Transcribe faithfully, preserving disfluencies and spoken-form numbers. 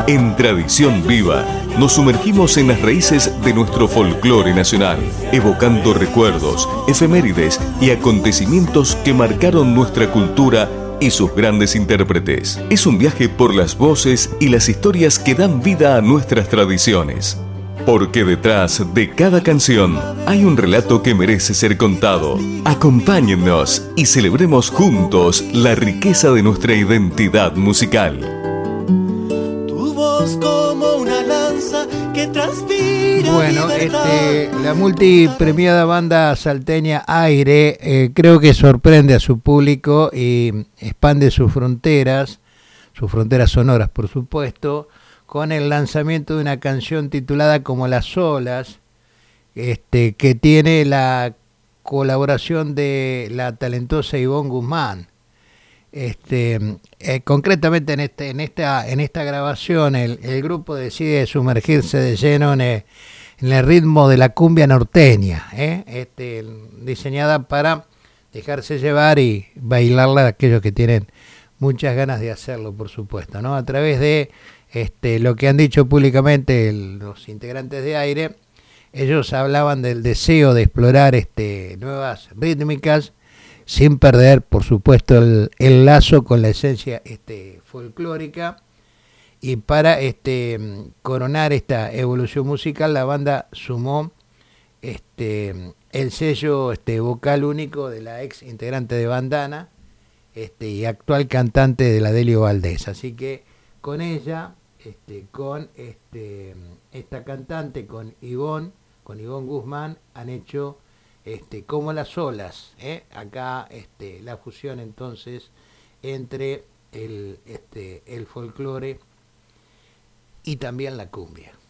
En Tradición Viva, nos sumergimos en las raíces de nuestro folclore nacional, evocando recuerdos, efemérides y acontecimientos que marcaron nuestra cultura y sus grandes intérpretes. Es un viaje por las voces y las historias que dan vida a nuestras tradiciones. Porque detrás de cada canción hay un relato que merece ser contado. Acompáñennos y celebremos juntos la riqueza de nuestra identidad musical. Tu voz como una lanza que transpira. Bueno, este, la multipremiada banda salteña Aire eh, creo que sorprende a su público y expande sus fronteras, sus fronteras sonoras por supuesto, con el lanzamiento de una canción titulada Como las olas, este, que tiene la colaboración de la talentosa Ivonne Guzmán. Este, eh, concretamente en, este, en, esta, en esta grabación el, el grupo decide sumergirse de lleno en el, en el ritmo de la cumbia norteña, ¿eh? este, diseñada para dejarse llevar y bailarla a aquellos que tienen muchas ganas de hacerlo, por supuesto, ¿no? A través de este, lo que han dicho públicamente el, los integrantes de Aire, ellos hablaban del deseo de explorar este, nuevas rítmicas sin perder, por supuesto, el, el lazo con la esencia este, folclórica. Y para este, coronar esta evolución musical, la banda sumó este, el sello este, vocal único de la ex integrante de Bandana este, y actual cantante de la Delio Valdés. Así que con ella, este, con este, esta cantante, con Ivonne, con Ivonne Guzmán, han hecho este, Como las olas. ¿eh? Acá este, la fusión entonces entre el, este, el folclore y también la cumbia.